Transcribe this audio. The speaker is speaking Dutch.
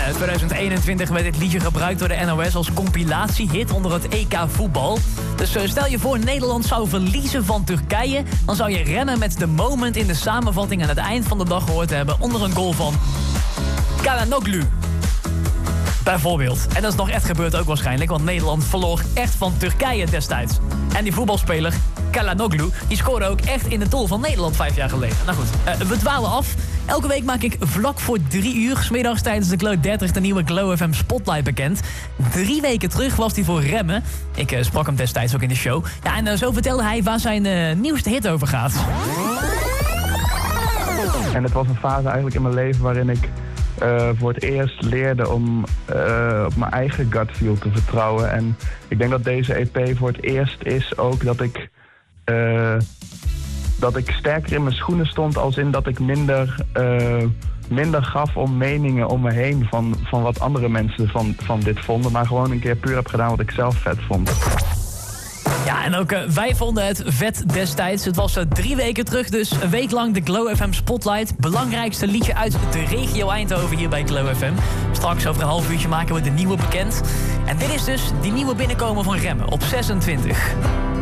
2021 werd dit liedje gebruikt door de NOS als compilatiehit onder het EK voetbal. Dus stel je voor Nederland zou verliezen van Turkije, dan zou je remmen met de moment in de samenvatting aan het eind van de dag gehoord hebben onder een goal van Çalhanoğlu. Bijvoorbeeld. En dat is nog echt gebeurd ook waarschijnlijk, want Nederland verloor echt van Turkije destijds. En die voetbalspeler Çalhanoğlu, die scoorde ook echt in de doel van Nederland 5 jaar geleden. Nou goed, we dwalen af. Elke week maak ik vlak voor 3 uur, 's middags tijdens de Glow 30, de nieuwe Glow FM Spotlight bekend. 3 weken terug was hij voor remmen. Ik sprak hem destijds ook in de show. Ja, en zo vertelde hij waar zijn nieuwste hit over gaat. En het was een fase eigenlijk in mijn leven waarin ik voor het eerst leerde om op mijn eigen gut feel te vertrouwen. En ik denk dat deze EP voor het eerst is ook dat ik sterker in mijn schoenen stond, als in dat ik minder gaf om meningen om me heen van wat andere mensen van dit vonden, maar gewoon een keer puur heb gedaan wat ik zelf vet vond. Ja, en ook wij vonden het vet destijds. Het was 3 weken terug, dus een week lang de Glow FM Spotlight. Belangrijkste liedje uit de regio Eindhoven hier bij Glow FM. Straks over een half uurtje maken we de nieuwe bekend. En dit is dus die nieuwe binnenkomen van Remmen op 26.